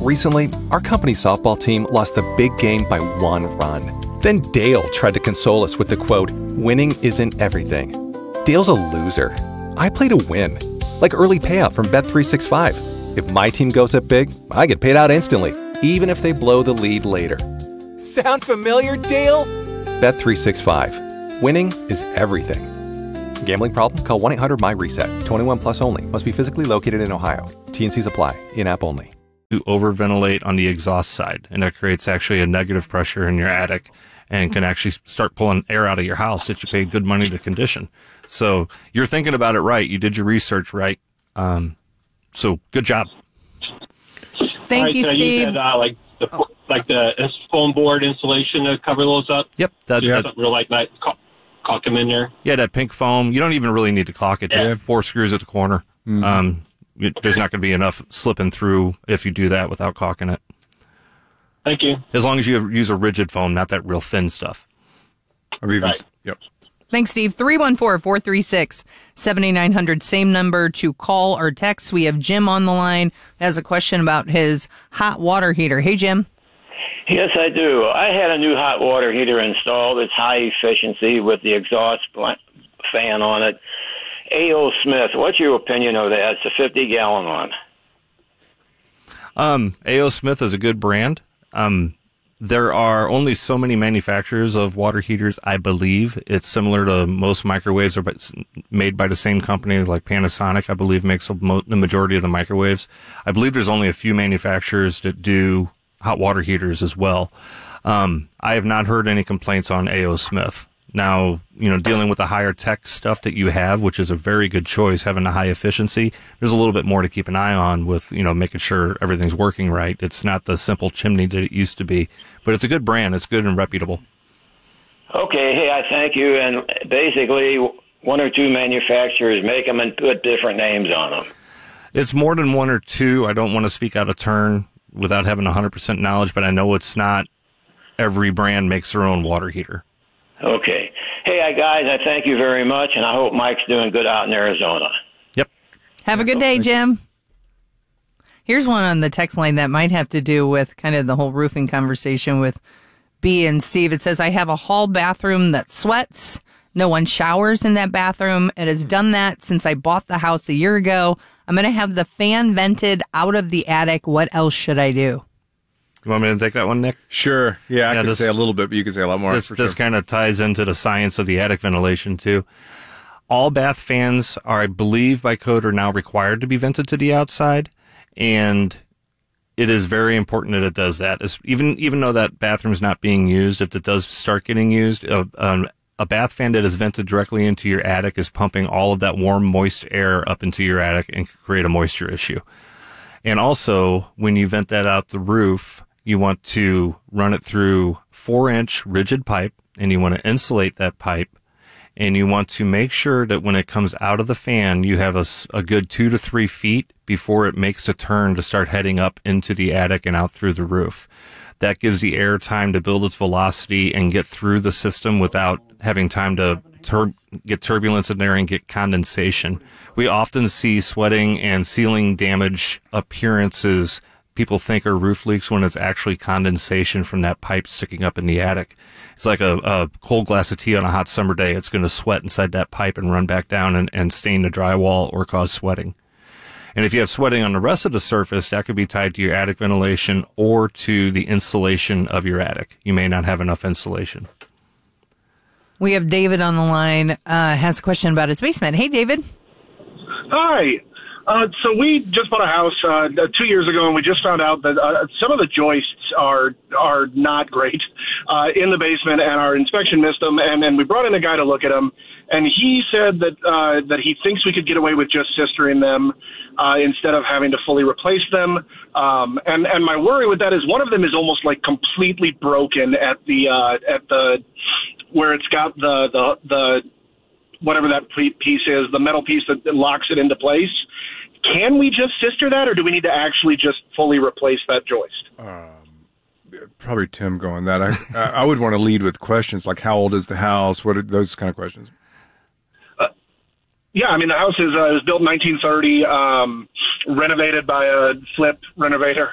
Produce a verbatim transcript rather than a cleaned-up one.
Recently, our company softball team lost a big game by one run. Then Dale tried to console us with the quote, "Winning isn't everything." Dale's a loser. I play to win. Like early payout from Bet three sixty-five. If my team goes up big, I get paid out instantly, even if they blow the lead later. Sound familiar, Dale? Bet three sixty-five. Winning is everything. Gambling problem? Call one eight hundred M Y reset. twenty-one plus only. Must be physically located in Ohio. T and Cs apply. In-app only. You overventilate on the exhaust side, and that creates actually a negative pressure in your attic and can actually start pulling air out of your house that you paid good money to condition. So you're thinking about it right. You did your research right. Um, so good job. Thank right, you, so Steve. Use that, uh, like the oh. like the foam board insulation to cover those up. Yep, that, yeah. that real like that. Caulk, caulk them in there. Yeah, that pink foam. You don't even really need to caulk it. Just yeah. four screws at the corner. Mm-hmm. Um, it, there's not going to be enough slipping through if you do that without caulking it. Thank you. As long as you use a rigid foam, not that real thin stuff. Right. Yep. Thanks, Steve. three one four, four three six, seven nine zero zero. Same number to call or text. We have Jim on the line. Has a question about his hot water heater. Hey, Jim. Yes, I do. I had a new hot water heater installed. It's high efficiency with the exhaust fan on it. A O. Smith, what's your opinion of that? It's a fifty gallon one. Um, A O. Smith is a good brand. Um, there are only so many manufacturers of water heaters, I believe. It's similar to most microwaves are made by the same company, like Panasonic, I believe, makes the majority of the microwaves. I believe there's only a few manufacturers that do hot water heaters as well. Um, I have not heard any complaints on A O. Smith. Now, you know, dealing with the higher tech stuff that you have, which is a very good choice, having a high efficiency, there's a little bit more to keep an eye on with, you know, making sure everything's working right. It's not the simple chimney that it used to be, but it's a good brand. It's good and reputable. Okay. Hey, I thank you. And basically, one or two manufacturers make them and put different names on them. It's more than one or two. I don't want to speak out of turn without having one hundred percent knowledge, but I know it's not every brand makes their own water heater. Okay. Hey, guys, I thank you very much, and I hope Mike's doing good out in Arizona. Yep. Have a good day, Jim. Here's one on the text line that might have to do with kind of the whole roofing conversation with B and Steve. It says, I have a hall bathroom that sweats. No one showers in that bathroom. It has done that since I bought the house a year ago. I'm going to have the fan vented out of the attic. What else should I do? You want me to take that one, Nick? Sure. Yeah, I yeah, can this, say a little bit, but you can say a lot more. This, for this sure. kind of ties into the science of the attic ventilation, too. All bath fans are, I believe, by code, are now required to be vented to the outside, and it is very important that it does that. It's, even even though that bathroom is not being used, if it does start getting used, a, a, a bath fan that is vented directly into your attic is pumping all of that warm, moist air up into your attic and create a moisture issue. And also, when you vent that out the roof, you want to run it through four-inch rigid pipe, and you want to insulate that pipe, and you want to make sure that when it comes out of the fan, you have a, a good two to three feet before it makes a turn to start heading up into the attic and out through the roof. That gives the air time to build its velocity and get through the system without having time to tur- get turbulence in there and get condensation. We often see sweating and ceiling damage appearances people think are roof leaks when it's actually condensation from that pipe sticking up in the attic. It's like a, a cold glass of tea on a hot summer day. It's going to sweat inside that pipe and run back down and, and stain the drywall or cause sweating. And if you have sweating on the rest of the surface, that could be tied to your attic ventilation or to the insulation of your attic. You may not have enough insulation. We have David on the line, uh, has a question about his basement. Hey, David. Hi. Uh, so we just bought a house uh, two years ago, and we just found out that uh, some of the joists are are not great uh, in the basement, and our inspection missed them. And then we brought in a guy to look at them, and he said that uh, that he thinks we could get away with just sistering them uh, instead of having to fully replace them. Um, and and my worry with that is one of them is almost like completely broken at the uh, at the where it's got the the the whatever that piece is, the metal piece that locks it into place. Can we just sister that, or do we need to actually just fully replace that joist? Um, probably Tim going that. I I would want to lead with questions like how old is the house? What are those kind of questions? Uh, yeah, I mean the house is uh, was built in nineteen thirty, um, renovated by a flip renovator.